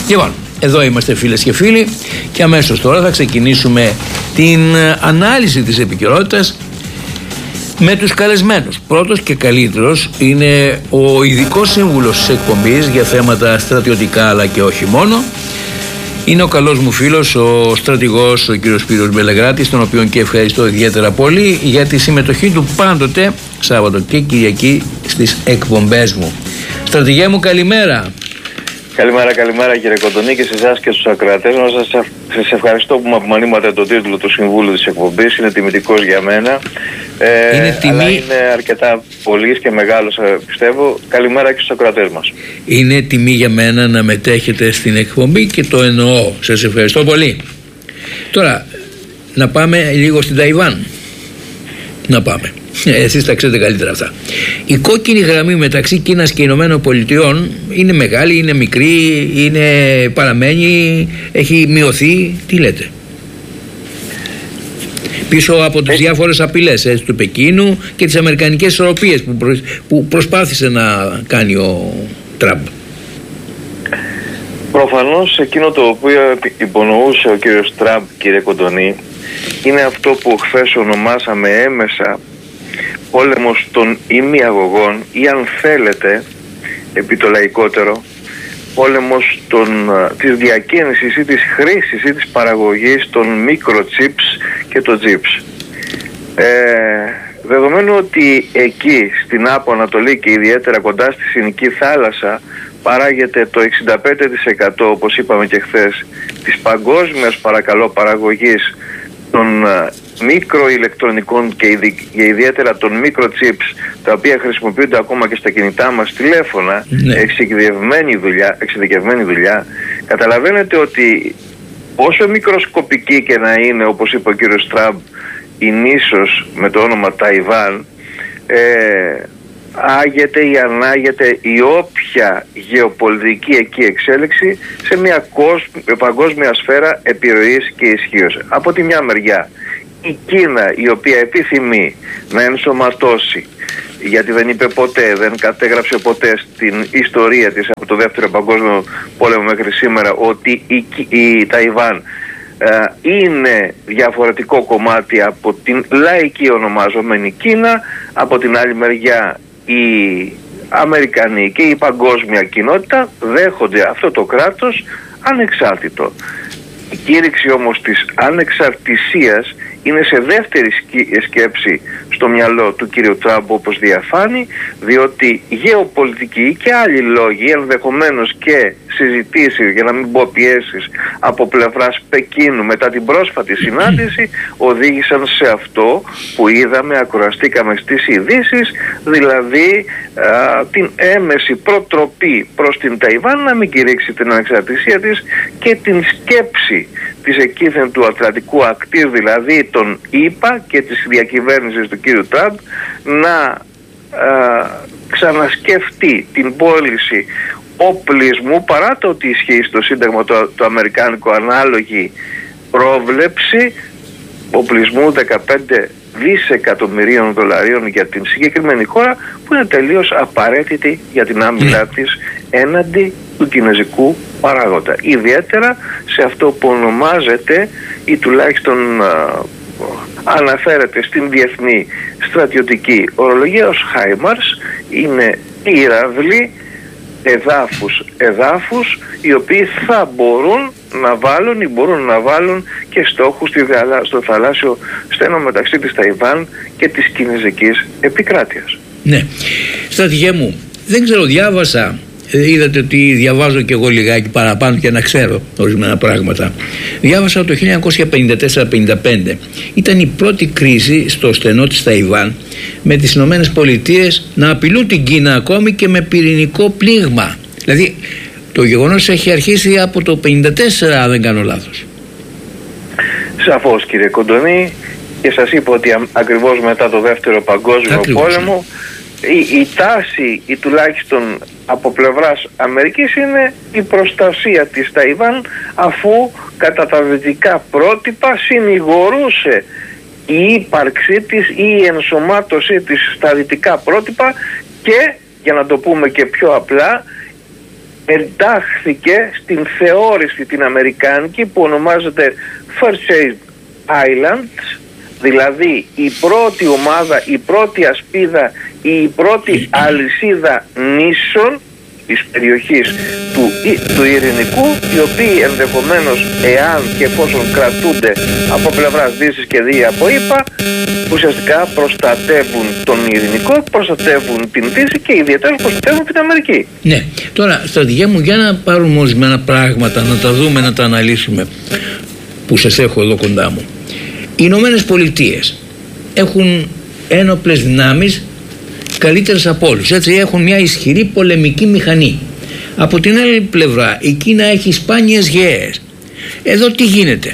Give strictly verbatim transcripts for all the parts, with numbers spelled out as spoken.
Λοιπόν, εδώ είμαστε φίλες και φίλοι και αμέσως τώρα θα ξεκινήσουμε την ανάλυση της επικαιρότητας με τους καλεσμένους. Πρώτος και καλύτερος είναι ο ειδικός σύμβουλος της εκπομπής για θέματα στρατιωτικά αλλά και όχι μόνο. Είναι ο καλός μου φίλος, ο στρατηγός, ο κύριος Σπύρος Μπελεγράτης, τον οποίον και ευχαριστώ ιδιαίτερα πολύ για τη συμμετοχή του πάντοτε, Σάββατο και Κυριακή, στις εκπομπές μου. Στρατηγέ μου, καλημέρα. Καλημέρα, καλημέρα κύριε Κοντονή και σε εσάς και στους ακροατές μας. Σας, σας ευχαριστώ που μου απομονήματε τον τίτλο του Συμβούλου της εκπομπής. Είναι τιμητικός για μένα. Ε, είναι τιμή... Αλλά είναι αρκετά πολύς και μεγάλος, πιστεύω. Καλημέρα και στους ακροατές μας. Είναι τιμή για μένα να μετέχετε στην εκπομπή και το εννοώ. Σας ευχαριστώ πολύ. Τώρα, να πάμε λίγο στην Ταϊβάν. Να πάμε. Εσείς τα ξέρετε καλύτερα αυτά. Η κόκκινη γραμμή μεταξύ Κίνας και Ηνωμένων Πολιτειών είναι μεγάλη, είναι μικρή, είναι παραμένει, έχει μειωθεί. Τι λέτε? Πίσω από τις διάφορες απειλές έτσι, του Πεκίνου και τις αμερικανικές ισορροπίες που, προ, που προσπάθησε να κάνει ο Τραμπ. Προφανώς εκείνο το οποίο υπονοούσε ο κύριος Τραμπ, κύριε Κοντονή, είναι αυτό που χθες ονομάσαμε έμεσα πόλεμος των ημιαγωγών ή, αν θέλετε, επί το λαϊκότερο, πόλεμος των, της διακίνησης ή της χρήσης ή της παραγωγής των microchips και των chips. Ε, δεδομένου ότι εκεί στην Άπο Ανατολή και ιδιαίτερα κοντά στη Συνική Θάλασσα παράγεται το εξήντα πέντε τοις εκατό, όπως είπαμε και χθες, της παγκόσμιας παρακαλώ παραγωγής των μικροηλεκτρονικών και ιδιαίτερα των microchips, τα οποία χρησιμοποιούνται ακόμα και στα κινητά μας τηλέφωνα, ναι. εξειδικευμένη δουλειά, εξειδικευμένη δουλειά, καταλαβαίνετε ότι όσο μικροσκοπική και να είναι, όπως είπε ο κύριος Τραμπ, η νήσος με το όνομα Ταϊβάν, ε, άγεται ή ανάγεται η όποια γεωπολιτική εκεί εξέλιξη σε μια παγκόσμια σφαίρα επιρροής και ισχύως. Από τη μια μεριά η Κίνα, η οποία επιθυμεί να ενσωματώσει, γιατί δεν είπε ποτέ, δεν κατέγραψε ποτέ στην ιστορία της από το δεύτερο παγκόσμιο πόλεμο μέχρι σήμερα ότι η, η Ταϊβάν ε, είναι διαφορετικό κομμάτι από την λαϊκή ονομαζόμενη Κίνα. Από την άλλη μεριά οι Αμερικανοί και η παγκόσμια κοινότητα δέχονται αυτό το κράτος ανεξάρτητο. Η κήρυξη όμως της ανεξαρτησίας είναι σε δεύτερη σκέψη στο μυαλό του κύριου Τραμπ, όπως διαφάνει, διότι γεωπολιτικοί και άλλοι λόγοι, ενδεχομένως και συζητήσεις, για να μην πω πιέσεις, από πλευράς Πεκίνου μετά την πρόσφατη συνάντηση, οδήγησαν σε αυτό που είδαμε, ακουραστήκαμε στις ειδήσεις, δηλαδή α, την έμεση προτροπή προς την Ταϊβάν να μην κηρύξει την ανεξαρτησία της και την σκέψη της εκείθεν του Ατλαντικού ακτίου, δηλαδή των ΗΠΑ και της διακυβέρνησης του κύριου Τραμπ, να α, ξανασκεφτεί την πώληση οπλισμού, παρά το ότι ισχύει στο Σύνταγμα το, το αμερικάνικο ανάλογη πρόβλεψη οπλισμού δεκαπέντε δισεκατομμυρίων δολαρίων για την συγκεκριμένη χώρα, που είναι τελείως απαραίτητη για την άμυνά της έναντι του κινέζικου παράγοντα, ιδιαίτερα σε αυτό που ονομάζεται ή τουλάχιστον α, αναφέρεται στην διεθνή στρατιωτική ορολογία ως χάιμαρς. Είναι πύραυλοι εδάφους, εδάφους οι οποίοι θα μπορούν να βάλουν ή μπορούν να βάλουν και στόχους στο θαλάσσιο στένο μεταξύ της Ταϊβάν και της κινέζικης επικράτειας. Ναι, στρατηγέ μου, δεν ξέρω, διάβασα, είδατε ότι διαβάζω και εγώ λιγάκι παραπάνω και να ξέρω ορισμένα πράγματα. Διάβασα το χίλια εννιακόσια πενήντα τέσσερα πενήντα πέντε ήταν η πρώτη κρίση στο στενό της Ταϊβάν, με τις Ηνωμένες Πολιτείες να απειλούν την Κίνα ακόμη και με πυρηνικό πλήγμα. Δηλαδή το γεγονός έχει αρχίσει από το πενήντα τέσσερα, αν δεν κάνω λάθος. Σαφώς κύριε Κοντονή, και σας είπα ότι α, ακριβώς μετά το δεύτερο παγκόσμιο ακριβώς, πόλεμο ναι. η, η τάση ή τουλάχιστον από πλευράς Αμερικής είναι η προστασία της Ταϊβάν, αφού κατά τα δυτικά πρότυπα συνηγορούσε η ύπαρξή της ή η ενσωμάτωσή της στα δυτικά πρότυπα και, για να το πούμε και πιο απλά, εντάχθηκε στην θεώρηση την αμερικάνικη που ονομάζεται Fairchild Islands, δηλαδή η πρώτη ομάδα, η πρώτη ασπίδα ή η πρώτη αλυσίδα νήσων της περιοχής του, του Ειρηνικού, οι οποίοι ενδεχομένως, εάν και εφόσον κρατούνται από πλευράς Δύσης και δύο από ΗΠΑ, ουσιαστικά προστατεύουν τον Ειρηνικό, προστατεύουν την Δύση και ιδιαίτερα προστατεύουν την Αμερική. Ναι, τώρα στρατηγέ μου, για να πάρουμε ορισμένα πράγματα, να τα δούμε, να τα αναλύσουμε, που σας έχω εδώ κοντά μου. Οι Ηνωμένες Πολιτείες έχουν ένοπλες δυνάμεις καλύτερες από όλους, έτσι, έχουν μια ισχυρή πολεμική μηχανή. Από την άλλη πλευρά η Κίνα έχει σπάνιες γέες. Εδώ τι γίνεται?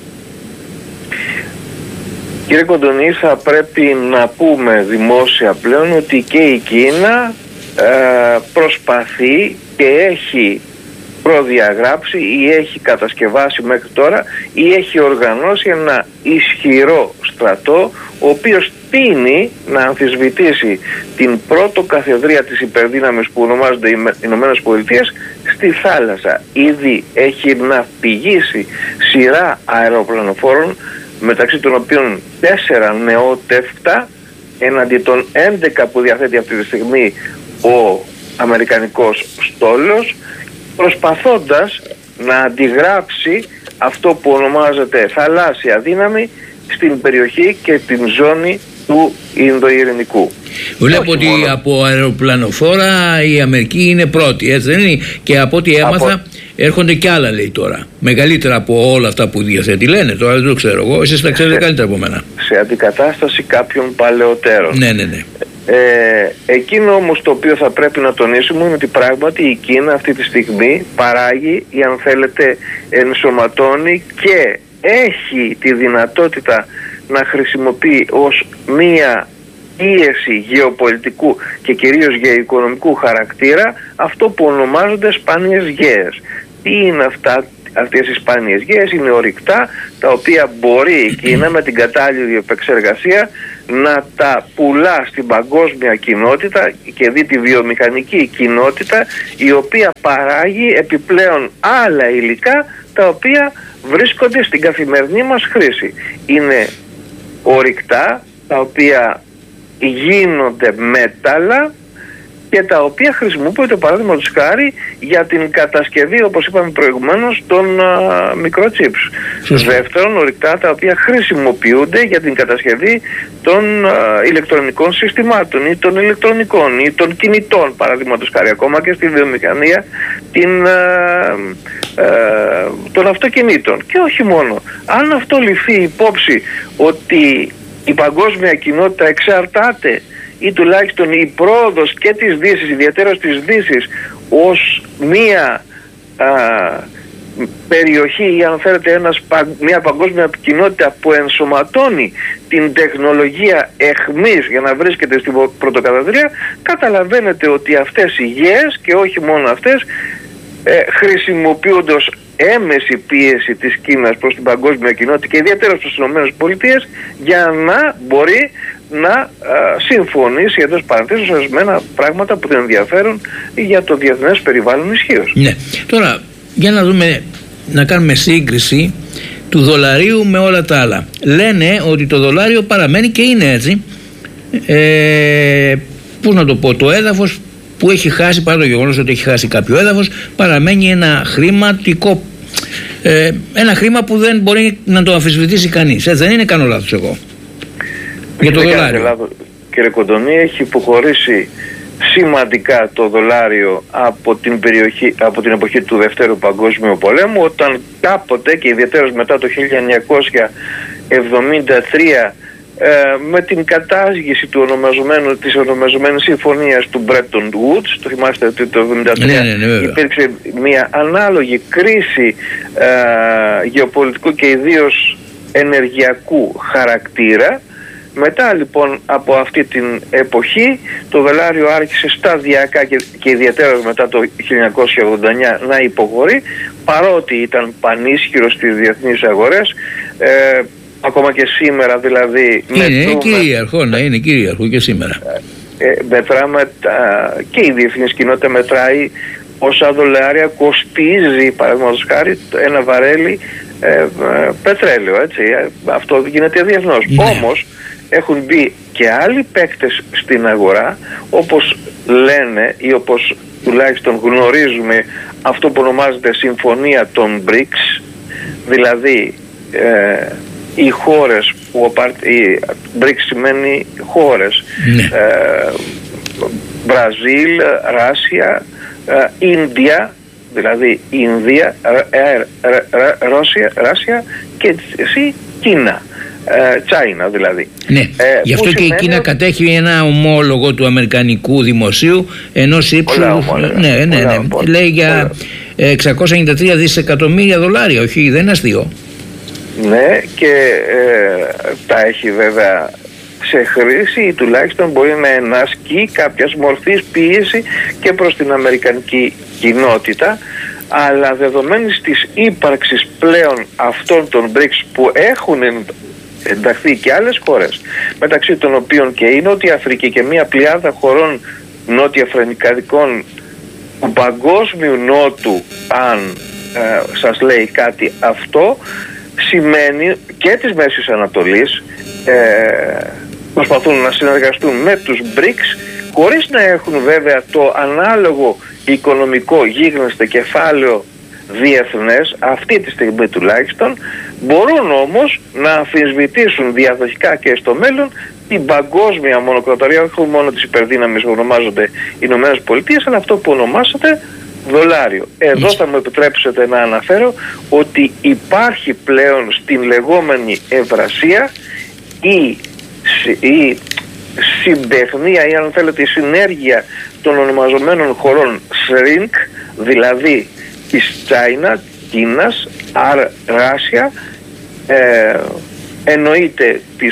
Κύριε Κοντονή, θα πρέπει να πούμε δημόσια πλέον ότι και η Κίνα ε, προσπαθεί και έχει προδιαγράψει ή έχει κατασκευάσει μέχρι τώρα ή έχει οργανώσει ένα ισχυρό στρατό, ο οποίος τείνει να αμφισβητήσει την πρώτο καθεδρία της υπερδύναμης που ονομάζονται οι Ηνωμένες Πολιτείες στη θάλασσα. Ήδη έχει ναυπηγήσει σειρά αεροπλανοφόρων, μεταξύ των οποίων τέσσερα νεότευτα έναντι των έντεκα που διαθέτει αυτή τη στιγμή ο αμερικανικός στόλος, προσπαθώντας να αντιγράψει αυτό που ονομάζεται θαλάσσια δύναμη στην περιοχή και την ζώνη του Ινδοειρηνικού. Βλέπω ότι μόνο από αεροπλανοφόρα η Αμερική είναι πρώτη, έτσι δεν είναι? Και από ό,τι έμαθα από... έρχονται κι άλλα, λέει τώρα, μεγαλύτερα από όλα αυτά που διαθέτει. Λένε τώρα, δεν το ξέρω εγώ, εσείς τα ξέρετε σε, καλύτερα από μένα. Σε αντικατάσταση κάποιων παλαιότερων. Ναι, ναι, ναι. Ε, εκείνο όμως το οποίο θα πρέπει να τονίσουμε είναι ότι πράγματι η Κίνα αυτή τη στιγμή παράγει ή αν θέλετε ενσωματώνει και έχει τη δυνατότητα να χρησιμοποιεί ως μία πίεση γεωπολιτικού και κυρίως γεωοικονομικού χαρακτήρα αυτό που ονομάζονται σπάνιες γέες. Τι είναι αυτά? Αυτές οι σπάνιες γέες είναι ορυκτά, τα οποία μπορεί η Κίνα με την κατάλληλη επεξεργασία να τα πουλά στην παγκόσμια κοινότητα και δει τη βιομηχανική κοινότητα, η οποία παράγει επιπλέον άλλα υλικά τα οποία βρίσκονται στην καθημερινή μας χρήση. Είναι ορυκτά τα οποία γίνονται μέταλλα και τα οποία χρησιμοποιούνται, παράδειγματος χάρη, για την κατασκευή, όπως είπαμε προηγουμένως, των α, μικροτσίπς. Δεύτερον, ορυκτά τα οποία χρησιμοποιούνται για την κατασκευή των α, ηλεκτρονικών συστημάτων ή των ηλεκτρονικών ή των κινητών, παραδείγματος χάρη, ακόμα και στη βιομηχανία την, α, α, των αυτοκινήτων. Και όχι μόνο. Αν αυτό ληφθεί υπόψη ότι η παγκόσμια κοινότητα εξαρτάται ή τουλάχιστον η πρόοδος και της Δύσης, ιδιαίτερα της Δύσης, ως μία α, περιοχή ή αν θέλετε ένας, μια παγκόσμια κοινότητα που ενσωματώνει την τεχνολογία εχμής για να βρίσκεται στην πρωτοκαταδρία, καταλαβαίνετε ότι αυτές οι γέες και όχι μόνο αυτές ε, χρησιμοποιούνται ως έμεση πίεση της Κίνας προς την παγκόσμια κοινότητα και ιδιαίτερα στις ΗΠΑ για να μπορεί να α, συμφωνήσει εντός παρενθέσεως ορισμένα πράγματα που δεν ενδιαφέρουν για το διεθνές περιβάλλον ισχύως. Ναι. Τώρα για να δούμε, να κάνουμε σύγκριση του δολαρίου με όλα τα άλλα. Λένε ότι το δολάριο παραμένει και είναι έτσι, ε, πώς να το πω, το έδαφος που έχει χάσει, παρά το γεγονός ότι έχει χάσει κάποιο έδαφος, παραμένει ένα χρηματικό, ε, ένα χρήμα που δεν μπορεί να το αμφισβητήσει κανείς. Έτσι δεν είναι? Κάνω λάθος εγώ? Για το δολάριο. Λάθος, κύριε Κοντονή, έχει υποχωρήσει σημαντικά το δολάριο από την, περιοχή, από την εποχή του Δευτέρου Παγκόσμιου Πολέμου, όταν κάποτε και ιδιαίτερα μετά το χίλια εννιακόσια εβδομήντα τρία ε, με την κατάσγηση του ονομαζομένου, της ονομαζομένης συμφωνίας του Bretton Woods, το θυμάστε ότι το εβδομήντα τρία ναι, ναι, ναι, υπήρξε μια ανάλογη κρίση ε, γεωπολιτικού και ιδίως ενεργειακού χαρακτήρα. Μετά λοιπόν από αυτή την εποχή το δολάριο άρχισε σταδιακά και, και ιδιαίτερα μετά το χίλια εννιακόσια ογδόντα εννιά να υποχωρεί, παρότι ήταν πανίσχυρο στις διεθνείς αγορές, ε, ακόμα και σήμερα δηλαδή. Είναι μετρούμε, κυρίαρχο, να είναι κυρίαρχο και σήμερα. Ε, μετράμε τα, και η διεθνής κοινότητα μετράει πόσα δολάρια κοστίζει, παραδείγματος χάρη, ένα βαρέλι ε, ε, πετρέλαιο, έτσι. Αυτό γίνεται διεθνώς. Ναι. Όμως έχουν μπει και άλλοι παίκτες στην αγορά, όπως λένε ή όπως τουλάχιστον γνωρίζουμε αυτό που ονομάζεται Συμφωνία των μπρικς, δηλαδή ε, οι χώρες που η μπρικς σημαίνει χώρες, ναι. ε, Βραζίλ, Ράσια, Ίνδια, δηλαδή Ινδία, Ρώσια, Ράσια και εσύ Κίνα. Τσάινα δηλαδή. Ναι, ε, γι' αυτό και η Κίνα κατέχει ένα ομόλογο του αμερικανικού δημοσίου ενός ύψους. Ναι, ναι, ναι, ναι. Λέει για εξακόσια ενενήντα τρία δισεκατομμύρια δολάρια, όχι, δεν είναι αστείο. Ναι, και ε, τα έχει βέβαια σε χρήση ή τουλάχιστον μπορεί να ασκεί κάποιας μορφής πίεση και προς την αμερικανική κοινότητα, αλλά δεδομένης της ύπαρξης πλέον αυτών των μπρικς που έχουν ενταχθεί και άλλες χώρες, μεταξύ των οποίων και η Νότια Αφρική και μια πλειάδα χωρών νότια-αφρικανικών του παγκόσμιου νότου, αν ε, σας λέει κάτι αυτό, σημαίνει και της Μέσης Ανατολής ε, προσπαθούν να συνεργαστούν με τους μπρικς, χωρίς να έχουν βέβαια το ανάλογο οικονομικό γίγνεσθε κεφάλαιο διεθνές, αυτή τη στιγμή τουλάχιστον. Μπορούν όμως να αμφισβητήσουν διαδοχικά και στο μέλλον την παγκόσμια μονοκρατορία, όχι μόνο τις υπερδύναμεις που ονομάζονται Ηνωμένες Πολιτείες, αλλά αυτό που ονομάσατε δολάριο. Εδώ θα μου επιτρέψετε να αναφέρω ότι υπάρχει πλέον στην λεγόμενη Ευρασία η, η συμπαιχνία ή αν θέλετε η συνέργεια των ονομαζομένων χωρών σρινκ, δηλαδή της Τσάινα, Κίνας, Ράσια, ε, εννοείται της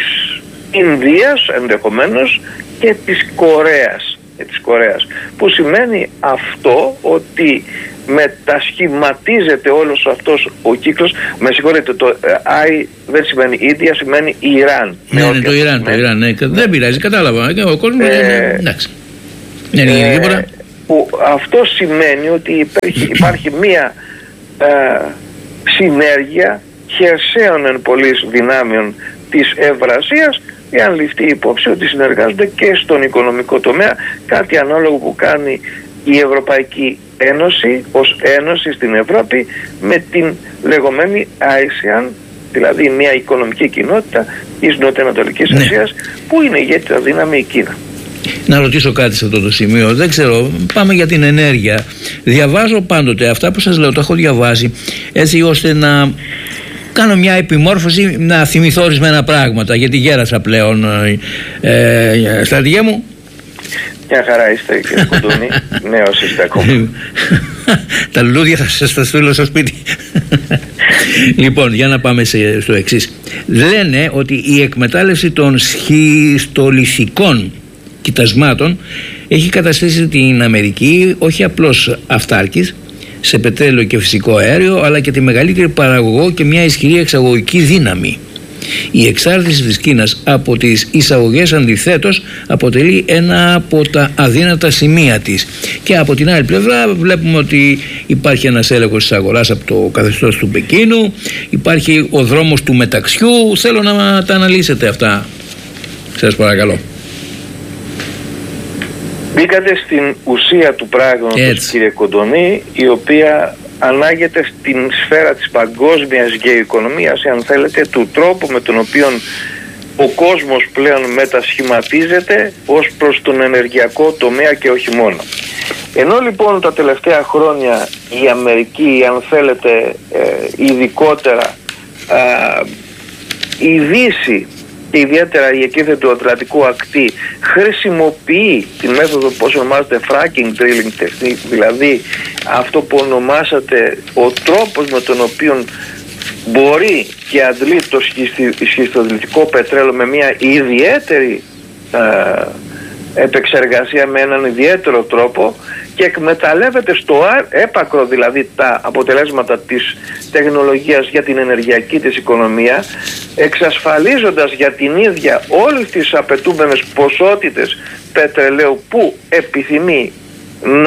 Ινδίας ενδεχομένως και της Κορέας, και της Κορέας, που σημαίνει αυτό ότι μετασχηματίζεται όλος αυτός ο κύκλος. Με συγχωρείτε, το I δεν σημαίνει Ίνδια, σημαίνει Ιράν. Ναι, ναι, το Ιράν, το Ιράν, ναι. Δεν πειράζει, κατάλαβα. Ο κόσμος ε, εντάξει. Ναι, ναι, ε, που αυτό σημαίνει ότι υπάρχει, υπάρχει μία ε, συνέργεια χερσαίων εν πολλής δυνάμεων της Ευρασίας, εάν ληφθεί υπόψη ότι συνεργάζονται και στον οικονομικό τομέα, κάτι ανάλογο που κάνει η Ευρωπαϊκή Ένωση ως ένωση στην Ευρώπη με την λεγόμενη άισιαν, δηλαδή μια οικονομική κοινότητα της Νοτιοανατολικής ναι. Ασίας, που είναι ηγέτητα δύναμη η Κίνα. Να ρωτήσω κάτι σε αυτό το σημείο, δεν ξέρω, πάμε για την ενέργεια. Διαβάζω πάντοτε αυτά που σας λέω, το έχω διαβάσει έτσι ώστε να κάνω μια επιμόρφωση, να θυμηθώ ορισμένα πράγματα, γιατί γέρασα πλέον. ε, Στρατηγέ μου. Μια χαρά είστε κύριε Κοντούνη, νέος είστε ακόμα. Τα λουλούδια θα σας τα στείλω στο σπίτι. Λοιπόν, για να πάμε σε, στο εξής. Λένε ότι η εκμετάλλευση των σχιστολιθικών κοιτασμάτων έχει καταστήσει την Αμερική όχι απλώς αυτάρκης σε πετρέλαιο και φυσικό αέριο, αλλά και τη μεγαλύτερη παραγωγό και μια ισχυρή εξαγωγική δύναμη. Η εξάρτηση της Κίνας από τις εισαγωγές αντιθέτως αποτελεί ένα από τα αδύνατα σημεία της. Και από την άλλη πλευρά βλέπουμε ότι υπάρχει ένας έλεγχος της αγοράς από το καθεστώς του Πεκίνου, υπάρχει ο δρόμος του μεταξιού. Θέλω να τα αναλύσετε αυτά, σας παρακαλώ. Μπήκατε στην ουσία του πράγματος, κύριε Κοντονή, η οποία ανάγεται στην σφαίρα της παγκόσμιας γεωοικονομίας, αν θέλετε, του τρόπου με τον οποίο ο κόσμος πλέον μετασχηματίζεται ως προς τον ενεργειακό τομέα και όχι μόνο. Ενώ λοιπόν τα τελευταία χρόνια η Αμερική, αν θέλετε, ε, ειδικότερα ε, η Δύση και ιδιαίτερα η εκείθεν του Ατλαντικού ακτή χρησιμοποιεί τη μέθοδο που ονομάζεται fracking drilling technique, δηλαδή αυτό που ονομάσατε ο τρόπος με τον οποίο μπορεί και αντλεί το σχιστοδηλητικό πετρέλαιο με μια ιδιαίτερη ε, επεξεργασία, με έναν ιδιαίτερο τρόπο, και εκμεταλλεύεται στο έπακρο δηλαδή τα αποτελέσματα της τεχνολογίας για την ενεργειακή της οικονομία, εξασφαλίζοντας για την ίδια όλες τις απαιτούμενες ποσότητες πετρελαίου που επιθυμεί να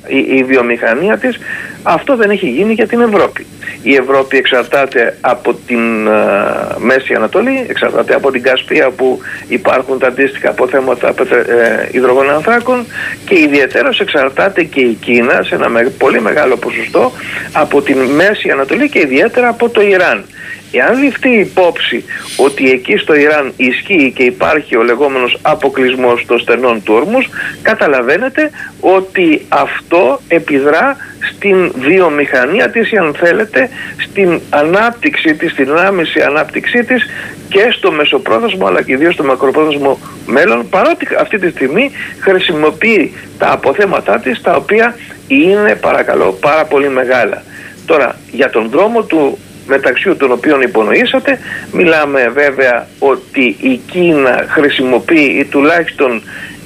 η, η βιομηχανία της. Αυτό δεν έχει γίνει για την Ευρώπη. Η Ευρώπη εξαρτάται από την uh, Μέση Ανατολή, εξαρτάται από την Κασπία που υπάρχουν τα αντίστοιχα αποθέματα ε, υδρογονανθράκων, και ιδιαιτέρως εξαρτάται και η Κίνα σε ένα με, πολύ μεγάλο ποσοστό από την Μέση Ανατολή και ιδιαίτερα από το Ιράν. Εάν ληφθεί υπόψη ότι εκεί στο Ιράν ισχύει και υπάρχει ο λεγόμενος αποκλεισμός των στενών του Ορμούς, καταλαβαίνετε ότι αυτό επιδρά στην βιομηχανία της, ή αν θέλετε στην ανάπτυξη της, στην άμεση ανάπτυξή της και στο μεσοπρόθεσμο αλλά και ιδίως στο μακροπρόθεσμο μέλλον, παρότι αυτή τη στιγμή χρησιμοποιεί τα αποθέματά της, τα οποία είναι, παρακαλώ, πάρα πολύ μεγάλα. Τώρα, για τον δρόμο του μεταξύ των οποίων υπονοήσατε, μιλάμε βέβαια ότι η Κίνα χρησιμοποιεί ή τουλάχιστον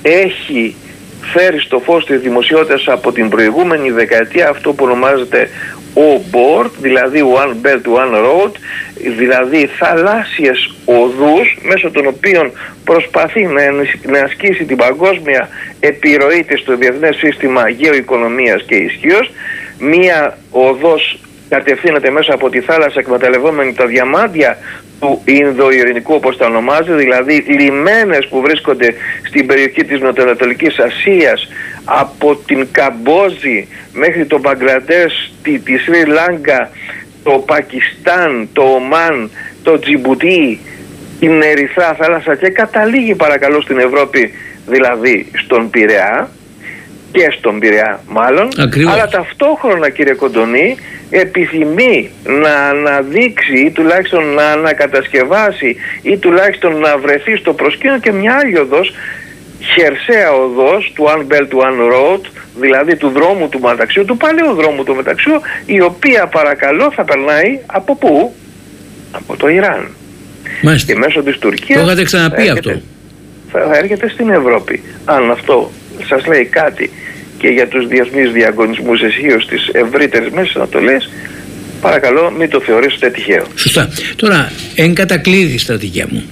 έχει φέρει στο φως της δημοσιότητας από την προηγούμενη δεκαετία αυτό που ονομάζεται ο μπορτ, δηλαδή One Belt One Road, δηλαδή θαλάσσιες οδούς μέσω των οποίων προσπαθεί να ασκήσει την παγκόσμια επιρροή της στο διεθνές σύστημα γεωοικονομίας και ισχύως. Μία οδός κατευθύνεται μέσα από τη θάλασσα, εκμεταλλευόμενη τα διαμάντια του Ινδοειρηνικού, όπως τα ονομάζει, δηλαδή λιμένες που βρίσκονται στην περιοχή της Νοτιοανατολικής Ασίας, από την Καμπόζη μέχρι το Μπαγκλαντές, τη, τη Σρι Λάγκα, το Πακιστάν, το Ομάν, το Τζιμπουτί, την Ερυθρά θάλασσα, και καταλήγει, παρακαλώ, στην Ευρώπη, δηλαδή στον Πειραιά, και στον Πειραιά μάλλον. Ακριβώς. Αλλά ταυτόχρονα, κύριε Κοντονή, επιθυμεί να αναδείξει ή τουλάχιστον να ανακατασκευάσει ή τουλάχιστον να βρεθεί στο προσκήνιο και μια άλλη οδός, χερσαία οδός του One Belt One Road, δηλαδή του δρόμου του μεταξιού, του παλαιού δρόμου του μεταξιού, η οποία, παρακαλώ, θα περνάει από πού? Από το Ιράν. Μάλιστα. Και μέσω της Τουρκίας. Το είχατε ξαναπεί θα αυτό. Θα, θα έρχεται στην Ευρώπη. Αν αυτό σας λέει κάτι και για τους διεθνείς διαγωνισμούς ισχύως της ευρύτερης Μέσης Ανατολής, παρακαλώ μην το θεωρήσετε τυχαίο. Σωστά. Τώρα, εν κατακλείδη, στρατηγέ μου,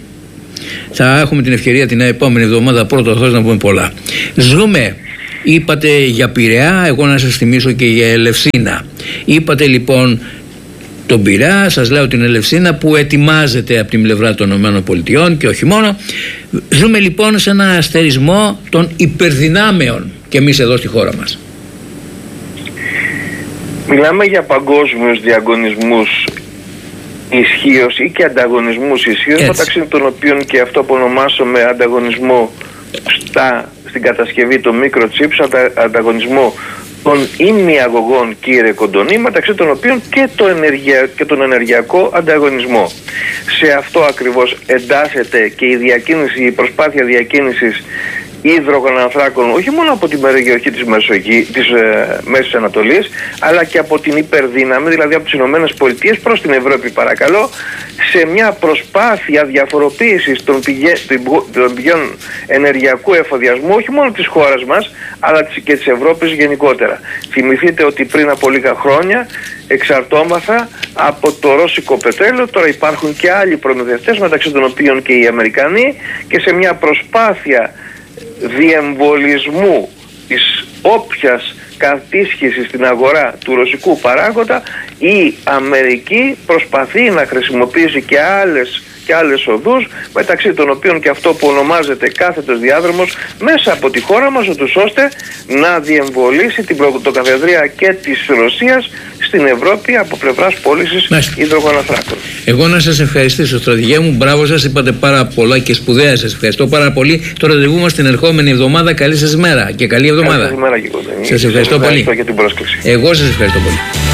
θα έχουμε την ευκαιρία την επόμενη εβδομάδα πρώτο Θεός να πούμε πολλά. Ζούμε, είπατε για Πειραιά, εγώ να σας θυμίσω και για Ελευσίνα. Είπατε λοιπόν τον Πειραιά, σας λέω την Ελευσίνα που ετοιμάζεται από την πλευρά των ΗΠΑ και όχι μόνο. Ζούμε λοιπόν σε ένα αστερισμό των υπερδυνάμεων και εμείς εδώ στη χώρα μας. Μιλάμε για παγκόσμιους διαγωνισμούς ισχύως ή και ανταγωνισμούς ισχύως, μεταξύ των οποίων και αυτό που ονομάσαμε ανταγωνισμό στα, στην κατασκευή των microchips, αντα, ανταγωνισμό των ημιαγωγών, κύριε Κοντονή, μεταξύ των οποίων και, το ενεργεια, και τον ενεργειακό ανταγωνισμό. Σε αυτό ακριβώς εντάσσεται και η διακίνηση, η προσπάθεια διακίνησης υδρογονανθράκων, όχι μόνο από την περιοχή της, Μεσογεί, της ε, Μέσης Ανατολής, αλλά και από την υπερδύναμη, δηλαδή από τις Ηνωμένες Πολιτείες προς την Ευρώπη, παρακαλώ, σε μια προσπάθεια διαφοροποίησης των, πηγέ, των πηγών ενεργειακού εφοδιασμού, όχι μόνο της χώρας μας, αλλά και της Ευρώπης γενικότερα. Θυμηθείτε ότι πριν από λίγα χρόνια εξαρτώμαθα από το ρώσικο πετρέλαιο, τώρα υπάρχουν και άλλοι προμηθευτές, μεταξύ των οποίων και οι Αμερικανοί, και σε μια προσπάθεια διεμβολισμού της όποιας κατήσχησης στην αγορά του ρωσικού παράγοντα, η Αμερική προσπαθεί να χρησιμοποιήσει και άλλες και άλλες οδούς, μεταξύ των οποίων και αυτό που ονομάζεται κάθετος διάδρομος μέσα από τη χώρα μας, ούτως ώστε να διεμβολήσει την πρωτοκαθεδρία και της Ρωσίας στην Ευρώπη από πλευράς πώλησης υδρογονανθράκων. Εγώ να σας ευχαριστήσω, στρατηγέ μου, μπράβο σας, είπατε πάρα πολλά και σπουδαία, σας ευχαριστώ πάρα πολύ. Το ραντεβού μας την ερχόμενη εβδομάδα. Καλή σας μέρα και καλή εβδομάδα. Καλή σας μέρα και εγώ. Σας ευχαριστώ, ευχαριστώ πολύ για την πρόσκληση. Εγώ σας ευχαριστώ πολύ.